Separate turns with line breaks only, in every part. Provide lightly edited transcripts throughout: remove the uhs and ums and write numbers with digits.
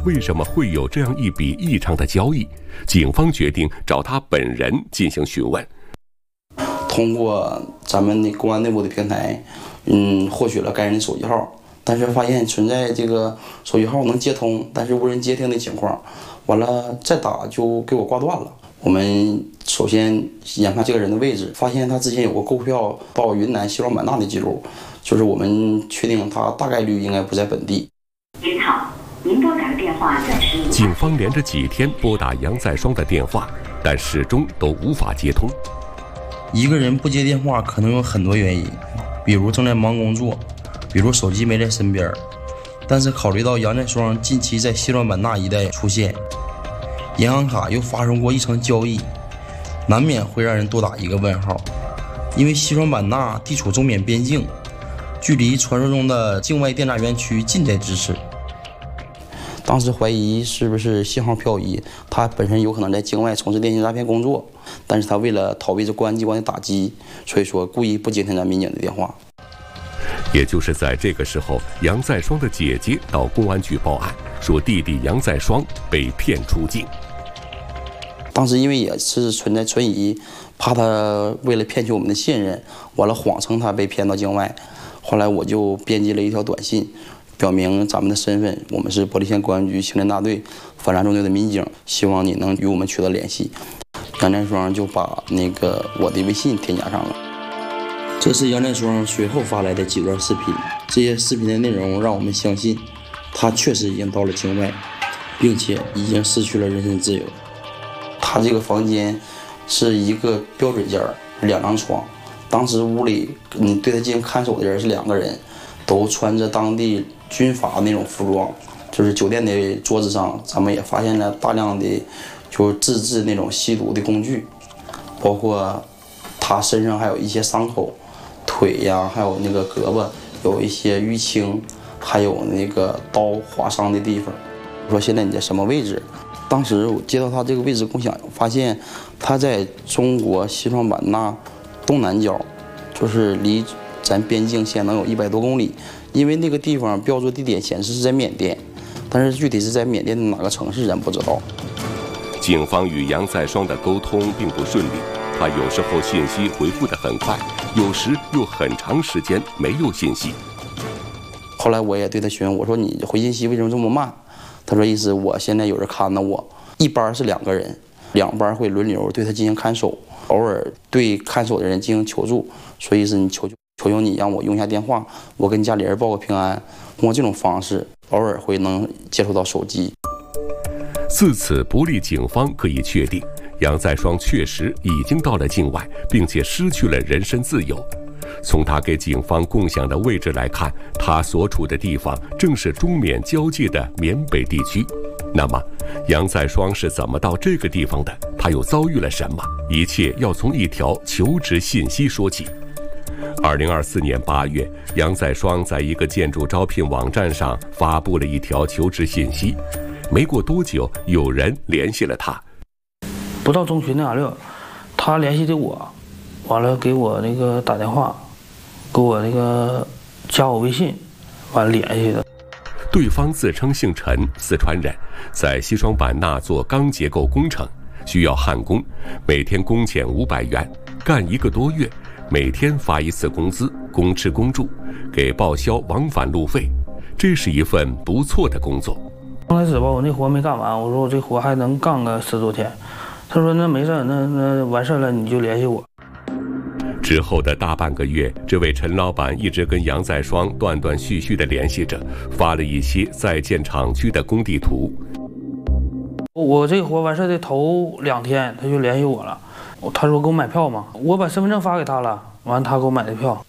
为什么会有这样一笔异常的交易？警方决定找他本人进行询问。
通过咱们公安内部的平台，获取了该人的手机号，但是发现存在这个手机号能接通，但是无人接听的情况。完了再打就给我挂断了。我们首先研判这个人的位置，发现他之前有过购票到云南西双版纳的记录，就是我们确定他大概率应该不在本地。
您好，您拨打的电话暂时无法。
警方连着几天拨打杨在双的电话，但始终都无法接通。
一个人不接电话可能有很多原因，比如正在忙工作，比如手机没在身边。但是考虑到杨在双近期在西双版纳一带出现，银行卡又发生过一场交易，难免会让人多打一个问号。因为西双版纳地处中缅边境，距离传说中的境外电诈园区近在咫尺。当时怀疑是不是信号漂移，他本身有可能在境外从事电信诈骗工作，但是他为了逃避这公安机关的打击，所以说故意不接听咱民警的电话。
也就是在这个时候，杨在双的姐姐到公安局报案，说弟弟杨在双被骗出境。
当时因为也是存疑，怕他为了骗取我们的信任，完了谎称他被骗到境外。后来我就编辑了一条短信，表明咱们的身份，我们是伯利县公安局刑侦大队反诈中队的民警，希望你能与我们取得联系。杨在双就把我的微信添加上了。这是杨在双随后发来的几段视频，这些视频的内容让我们相信，他确实已经到了境外，并且已经失去了人身自由。他这个房间是一个标准间，2张床。当时屋里对他进行看守的人是2个人，都穿着当地军阀那种服装。就是酒店的桌子上，咱们也发现了大量的就是自制那种吸毒的工具，包括他身上还有一些伤口。腿呀，还有胳膊有一些淤青，还有刀划伤的地方。我说现在你在什么位置？当时我接到他这个位置共享，发现他在中国西双版纳东南角，就是离咱边境线能有100多公里。因为那个地方标注地点显示是在缅甸，但是具体是在缅甸的哪个城市咱不知道。
警方与杨在双的沟通并不顺利。他有时候信息回复得很快，有时又很长时间没有信息。
后来我也对他询问，我说你回信息为什么这么慢？他说意思我现在有人看着我，一班是2个人，2班会轮流对他进行看守，偶尔对看守的人进行求助，所以是你求求你让我用一下电话，我跟家里人报个平安。通过这种方式，偶尔会能接触到手机。
自此，伯利警方可以确定，杨在双确实已经到了境外，并且失去了人身自由。从他给警方共享的位置来看，他所处的地方正是中缅交界的缅北地区。那么，杨在双是怎么到这个地方的？他又遭遇了什么？一切要从一条求职信息说起。2024年8月，杨在双在一个建筑招聘网站上发布了一条求职信息。没过多久，有人联系了他。
不到中旬的2六，他联系的我，完了给我打电话，给我加我微信，完了联系的。
对方自称姓陈，四川人，在西双版纳做钢结构工程，需要焊工，每天工钱500元，干1个多月，每天发1次工资，公吃公住，给报销往返路费。这是一份不错的工作。
刚开始吧，我那活没干完，我说我这活还能干个10多天。他说那没事，那完事了你就联系我。
之后的大半个月，这位陈老板一直跟杨在双断断续续地联系着，发了一些在建厂区的工地图。
我这活完事的头2天，他就联系我了。他说给我买票嘛，我把身份证发给他了，完了他给我买的票。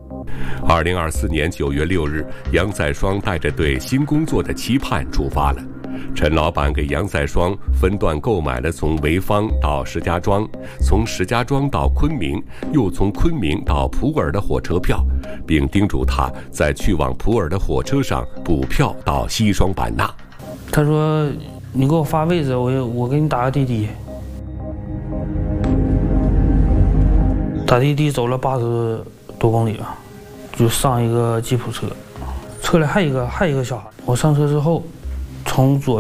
2024年9月6日，杨在双带着对新工作的期盼出发了。陈老板给杨在双分段购买了从潍坊到石家庄，从石家庄到昆明，又从昆明到普洱的火车票，并叮嘱他在去往普洱的火车上补票到西双版纳。
他说你给我发位置，我给你打个滴滴。打滴滴走了80多公里吧，就上一个吉普车，车里还有一个小孩。我上车之后，从左